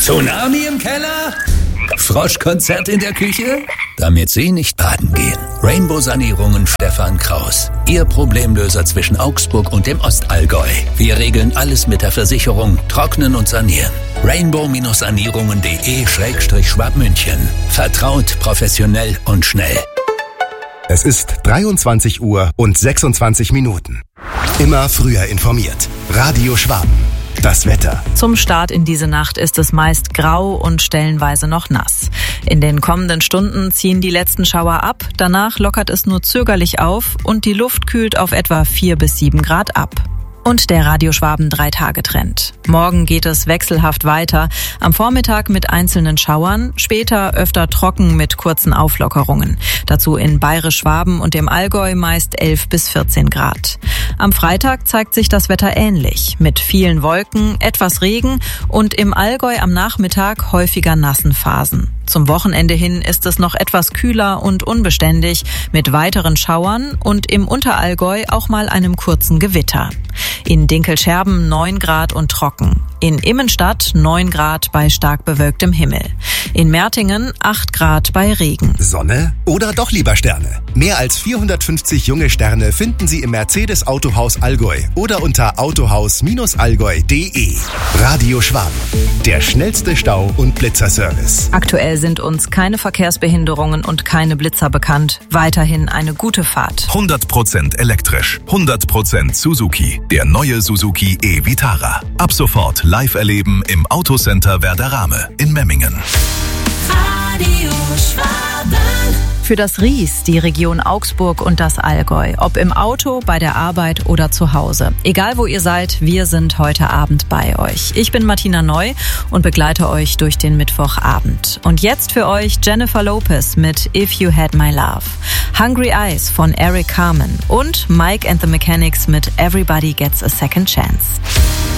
Tsunami im Keller? Froschkonzert in der Küche? Damit Sie nicht baden gehen. Rainbow Sanierungen Stefan Kraus. Ihr Problemlöser zwischen Augsburg und dem Ostallgäu. Wir regeln alles mit der Versicherung, trocknen und sanieren. rainbow-sanierungen.de/Schwabmünchen. Vertraut, professionell und schnell. Es ist 23 Uhr und 26 Minuten. Immer früher informiert. Radio Schwaben. Das Wetter. Zum Start in diese Nacht ist es meist grau und stellenweise noch nass. In den kommenden Stunden ziehen die letzten Schauer ab, danach lockert es nur zögerlich auf und die Luft kühlt auf etwa 4 bis 7 Grad ab. Und der Radio Schwaben 3-Tage-Trend. Morgen geht es wechselhaft weiter. Am Vormittag mit einzelnen Schauern, später öfter trocken mit kurzen Auflockerungen. Dazu in Bayerisch-Schwaben und dem Allgäu meist 11 bis 14 Grad. Am Freitag zeigt sich das Wetter ähnlich, mit vielen Wolken, etwas Regen und im Allgäu am Nachmittag häufiger nassen Phasen. Zum Wochenende hin ist es noch etwas kühler und unbeständig mit weiteren Schauern und im Unterallgäu auch mal einem kurzen Gewitter. In Dinkelscherben 9 Grad und trocken. In Immenstadt 9 Grad bei stark bewölktem Himmel. In Mertingen 8 Grad bei Regen. Sonne oder doch lieber Sterne? Mehr als 450 junge Sterne finden Sie im Mercedes Autohaus Allgäu oder unter autohaus-allgäu.de. Radio Schwaben. Der schnellste Stau- und Blitzerservice. Aktuell sind uns keine Verkehrsbehinderungen und keine Blitzer bekannt. Weiterhin eine gute Fahrt. 100% elektrisch. 100% Suzuki. Der neue Suzuki e-Vitara. Ab sofort live erleben im Autocenter Werderame in Memmingen. Radio Schwaben. Für das Ries, die Region Augsburg und das Allgäu. Ob im Auto, bei der Arbeit oder zu Hause. Egal wo ihr seid, wir sind heute Abend bei euch. Ich bin Martina Neu und begleite euch durch den Mittwochabend. Und jetzt für euch Jennifer Lopez mit If You Had My Love. Hungry Eyes von Eric Carmen und Mike and the Mechanics mit Everybody Gets a Second Chance.